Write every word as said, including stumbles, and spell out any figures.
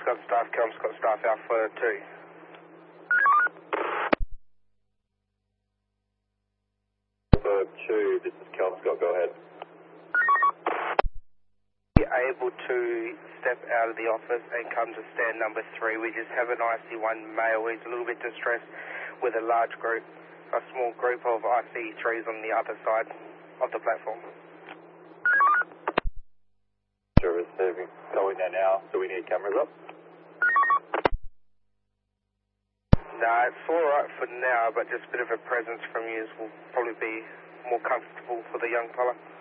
Scott Staff, Kelm Scott Staff, Alpha two. Alpha two, this is Kelm Scott, go ahead. Able to step out of the office and come to stand number three. We just have an I C one male. He's a little bit distressed with a large group, a small group of I C threes on the other side of the platform. Service saving. Going there now. Do we need cameras up? No, it's alright for now, but just a bit of a presence from you will probably be more comfortable for the young fella.